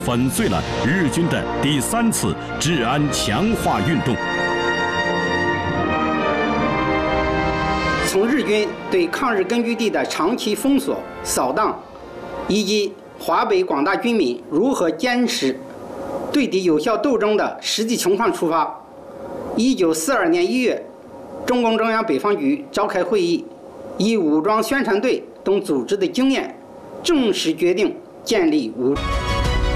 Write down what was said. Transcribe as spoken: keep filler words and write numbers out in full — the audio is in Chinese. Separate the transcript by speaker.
Speaker 1: 粉碎了日军的第三次治安强化运动。
Speaker 2: 从日军对抗日根据地的长期封锁、扫荡，以及华北广大军民如何坚持对敌有效斗争的实际情况出发，一九四二年一月，中共中央北方局召开会议，以武装宣传队等组织的经验，正式决定建立武。